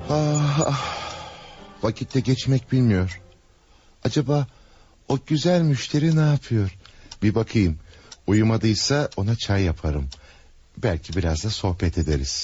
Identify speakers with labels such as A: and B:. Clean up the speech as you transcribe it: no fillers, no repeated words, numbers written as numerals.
A: Ah, ah. Vakit de geçmek bilmiyor. Acaba o güzel müşteri ne yapıyor? Bir bakayım. Uyumadıysa ona çay yaparım. Belki biraz da sohbet ederiz.